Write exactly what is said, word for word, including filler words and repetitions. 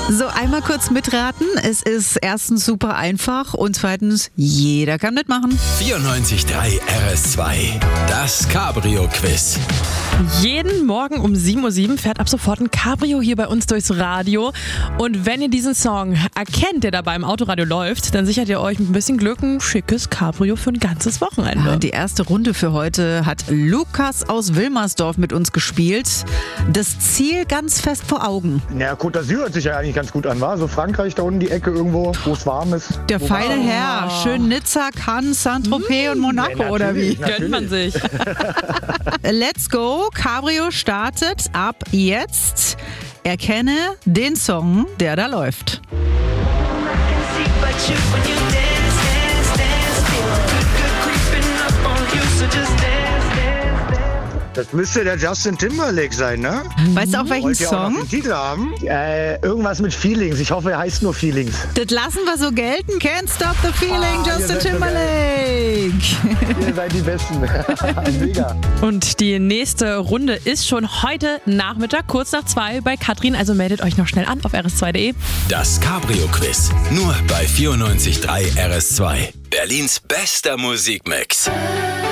So, einmal kurz mitraten. Es ist erstens super einfach und zweitens, jeder kann mitmachen. vierundneunzig Komma drei R S zwei, das Cabrio-Quiz. Jeden Morgen um sieben Uhr sieben fährt ab sofort ein Cabrio hier bei uns durchs Radio. Und wenn ihr diesen Song erkennt, der dabei im Autoradio läuft, dann sichert ihr euch mit ein bisschen Glück ein schickes Cabrio für ein ganzes Wochenende. Ja, die erste Runde für heute hat Lukas aus Wilmersdorf mit uns gespielt. Das Ziel ganz fest vor Augen. Ja, Côte d'Azur hört sich ja eigentlich ganz gut an, wa? So Frankreich da unten die Ecke irgendwo, wo es warm ist. Der Wo feine warm- Herr, schön Nizza, Cannes, Saint-Tropez Mm. und Monaco, Ja, oder wie? natürlich. Gönnt man sich. Let's go, Cabrio startet ab jetzt. Erkenne den Song, der da läuft. Das müsste der Justin Timberlake sein, ne? Weißt du auch welchen Wollt ihr auch noch Song? den Titel haben? Äh, irgendwas mit Feelings. Ich hoffe, er heißt nur Feelings. Das lassen wir so gelten. Can't stop the feeling, Ah, ihr Justin seid so Timberlake. Ihr seid die Besten. Mega. Und die nächste Runde ist schon heute Nachmittag, kurz nach zwei bei Katrin. Also meldet euch noch schnell an auf r s zwei punkt d e. Das Cabrio-Quiz, nur bei vierundneunzig Komma drei R S zwei. Berlins bester Musikmix.